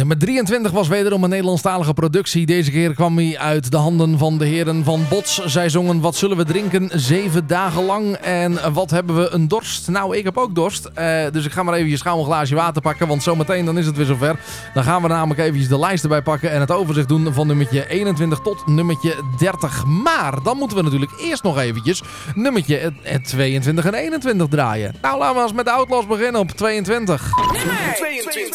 Nummer 23 was wederom een Nederlandstalige productie. Deze keer kwam hij uit de handen van de heren van Bots. Zij zongen Wat zullen we drinken 7 dagen lang. En wat hebben we een dorst? Nou, ik heb ook dorst. Dus ik ga maar eventjes gauw een glaasje water pakken. Want zometeen dan is het weer zover. Dan gaan we namelijk eventjes de lijst erbij pakken. En het overzicht doen van nummertje 21 tot nummertje 30. Maar dan moeten we natuurlijk eerst nog eventjes nummertje 22 en 21 draaien. Nou, laten we eens met de Outlaws beginnen op 22. Nummer 22.